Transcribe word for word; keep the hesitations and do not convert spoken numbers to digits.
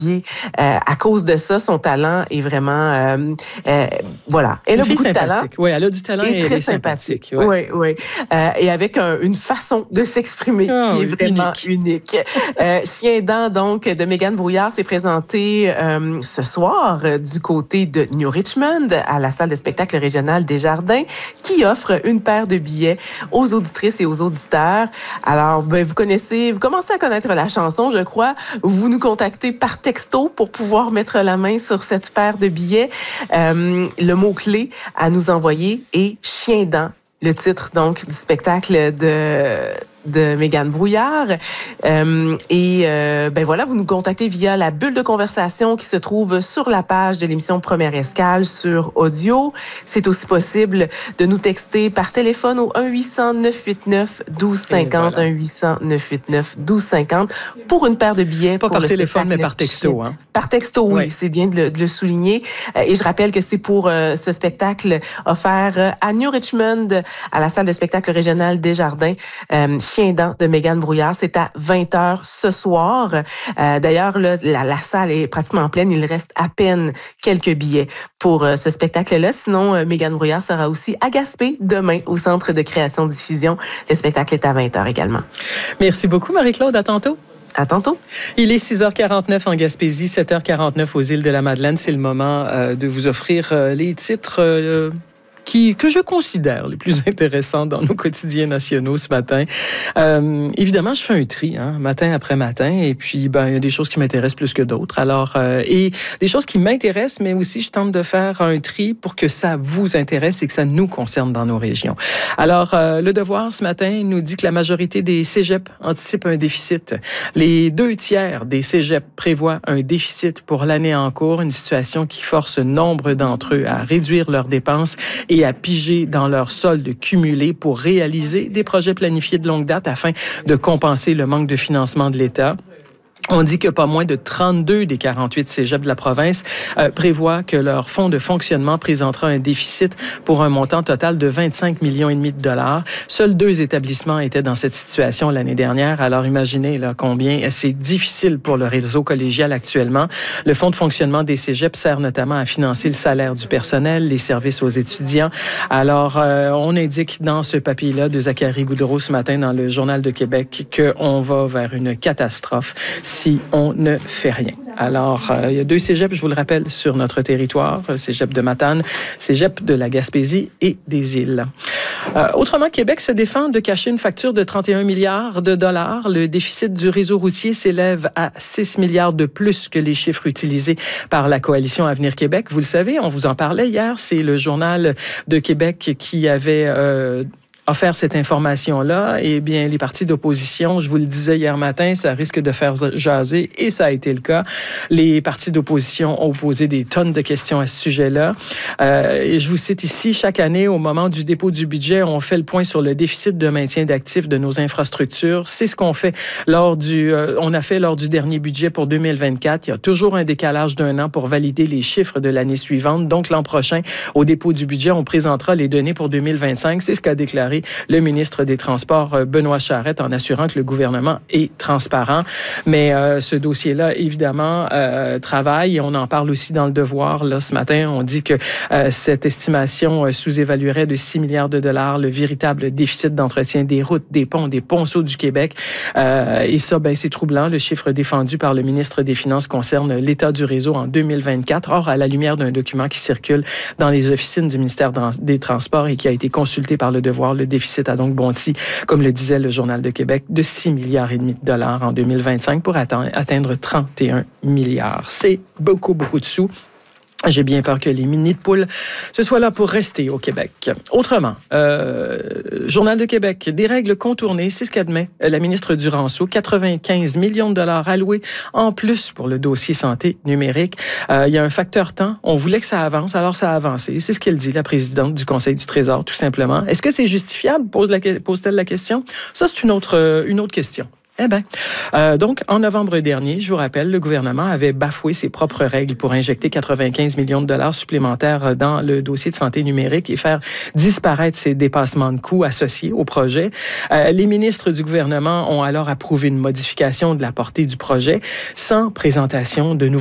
Euh, à cause de ça, son talent est vraiment, euh, euh, voilà. Elle une a beaucoup de talent. Oui, elle a du talent et, et très elle est sympathique. sympathique oui, oui. Euh, et avec un, une façon de s'exprimer oh, qui est oui, vraiment unique. unique. euh, Chien-dent, donc, de Mégane Brouillard s'est présenté euh, ce soir euh, du côté de New Richmond à la salle de spectacle régionale Desjardins, qui offre une paire de billets aux auditrices et aux auditeurs. Alors, ben, vous connaissez, vous commencez à connaître la chanson, je crois. Vous nous contactez par texto pour pouvoir mettre la main sur cette paire de billets. Euh, le mot-clé à nous envoyer est « Chien-dent », le titre donc du spectacle de... de Mégane Brouillard. Euh, et euh, ben voilà, vous nous contactez via la bulle de conversation qui se trouve sur la page de l'émission Première Escale sur audio. C'est aussi possible de nous texter par téléphone au un huit cents neuf huit neuf douze cinquante, voilà. un huit cents neuf huit neuf douze cinquante pour une paire de billets. Pas pour par le téléphone, mais par texto. Hein? Par texto, oui, oui. C'est bien de le, de le souligner. Euh, et je rappelle que c'est pour euh, ce spectacle offert euh, à New Richmond, à la salle de spectacle régionale Desjardins. Euh, Chien-dent de Mégane Brouillard. C'est à vingt heures ce soir. Euh, d'ailleurs, là, la, la salle est pratiquement pleine. Il reste à peine quelques billets pour euh, ce spectacle-là. Sinon, euh, Mégane Brouillard sera aussi à Gaspé demain au Centre de création-diffusion. Le spectacle est à vingt heures également. Merci beaucoup, Marie-Claude. À tantôt. À tantôt. Il est six heures quarante-neuf en Gaspésie, sept heures quarante-neuf aux îles de la Madeleine. C'est le moment euh, de vous offrir euh, les titres... Euh, Qui, que je considère les plus intéressants dans nos quotidiens nationaux ce matin. Euh, évidemment, je fais un tri, hein, matin après matin, et puis ben il y a des choses qui m'intéressent plus que d'autres. Alors, euh, et des choses qui m'intéressent, mais aussi je tente de faire un tri pour que ça vous intéresse et que ça nous concerne dans nos régions. Alors, euh, le Devoir ce matin nous dit que la majorité des cégeps anticipent un déficit. Les deux tiers des cégeps prévoient un déficit pour l'année en cours, une situation qui force nombre d'entre eux à réduire leurs dépenses et à piger dans leur solde cumulé pour réaliser des projets planifiés de longue date afin de compenser le manque de financement de l'État. On dit que pas moins de trente-deux des quarante-huit cégeps de la province euh, prévoient que leur fonds de fonctionnement présentera un déficit pour un montant total de vingt-cinq millions et demi de dollars. Seuls deux établissements étaient dans cette situation l'année dernière. Alors imaginez là combien c'est difficile pour le réseau collégial actuellement. Le fonds de fonctionnement des cégeps sert notamment à financer le salaire du personnel, les services aux étudiants. Alors euh, on indique dans ce papier-là de Zachary Goudreau ce matin dans le Journal de Québec qu'on va vers une catastrophe si on ne fait rien. Alors, euh, il y a deux cégeps, je vous le rappelle, sur notre territoire, cégep de Matane, cégep de la Gaspésie et des Îles. Euh, autrement, Québec se défend de cacher une facture de trente et un milliards de dollars. Le déficit du réseau routier s'élève à six milliards de plus que les chiffres utilisés par la coalition Avenir Québec. Vous le savez, on vous en parlait hier, c'est le Journal de Québec qui avait... Euh, offert cette information-là, eh bien, les partis d'opposition, je vous le disais hier matin, ça risque de faire jaser, et ça a été le cas. Les partis d'opposition ont posé des tonnes de questions à ce sujet-là. Euh, et je vous cite ici, chaque année, au moment du dépôt du budget, on fait le point sur le déficit de maintien d'actifs de nos infrastructures. C'est ce qu'on fait lors du, euh, on a fait lors du dernier budget pour deux mille vingt-quatre. Il y a toujours un décalage d'un an pour valider les chiffres de l'année suivante. Donc, l'an prochain, au dépôt du budget, on présentera les données pour deux mille vingt-cinq. C'est ce qu'a déclaré le ministre des Transports, Benoît Charette, en assurant que le gouvernement est transparent. Mais euh, ce dossier-là, évidemment, euh, travaille, et on en parle aussi dans le Devoir. Là, ce matin, on dit que euh, cette estimation euh, sous-évaluerait de six milliards de dollars le véritable déficit d'entretien des routes, des ponts, des ponceaux du Québec. Euh, et ça, ben, c'est troublant. Le chiffre défendu par le ministre des Finances concerne l'état du réseau en deux mille vingt-quatre. Or, à la lumière d'un document qui circule dans les officines du ministère des Transports et qui a été consulté par le Devoir, le déficit a donc bondi, comme le disait le Journal de Québec, de six milliards et demi de dollars en deux mille vingt-cinq pour atteindre trente et un milliards. C'est beaucoup, beaucoup de sous. J'ai bien peur que les mini de poules, ce soit là pour rester au Québec. Autrement, euh, Journal de Québec, des règles contournées, c'est ce qu'admet la ministre Duranceau. quatre-vingt-quinze millions de dollars alloués en plus pour le dossier santé numérique. Euh, il y a un facteur temps. On voulait que ça avance, alors ça a avancé. C'est ce qu'elle dit, la présidente du Conseil du Trésor, tout simplement. Est-ce que c'est justifiable? Pose la, pose-t-elle la question? Ça, c'est une autre, une autre question. Eh bien, euh, donc, en novembre dernier, je vous rappelle, le gouvernement avait bafoué ses propres règles pour injecter quatre-vingt-quinze millions de dollars supplémentaires dans le dossier de santé numérique et faire disparaître ces dépassements de coûts associés au projet. Euh, les ministres du gouvernement ont alors approuvé une modification de la portée du projet sans présentation de nouveaux